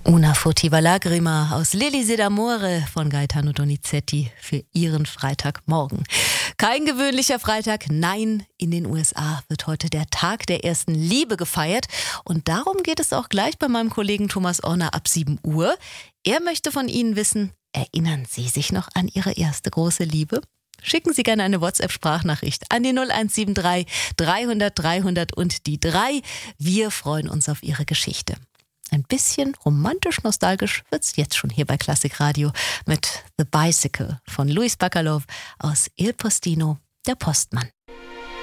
Una furtiva lagrima aus L'Elysée d'Amore von Gaetano Donizetti für Ihren Freitagmorgen. Kein gewöhnlicher Freitag, nein, in den USA wird heute der Tag der ersten Liebe gefeiert. Und darum geht es auch gleich bei meinem Kollegen Thomas Orner ab 7 Uhr. Er möchte von Ihnen wissen, erinnern Sie sich noch an Ihre erste große Liebe? Schicken Sie gerne eine WhatsApp-Sprachnachricht an die 0173 300 300 und die 3. Wir freuen uns auf Ihre Geschichte. Ein bisschen romantisch-nostalgisch wird's jetzt schon hier bei Klassik Radio mit The Bicycle von Luis Bacalov aus Il Postino, der Postmann.